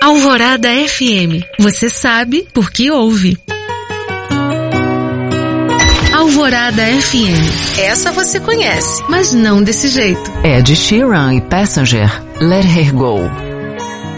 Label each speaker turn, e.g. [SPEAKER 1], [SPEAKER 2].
[SPEAKER 1] Alvorada FM. Você sabe porque ouve. Alvorada FM. Essa você conhece, mas não desse jeito.
[SPEAKER 2] É de Sheeran e Passenger. Let Her Go.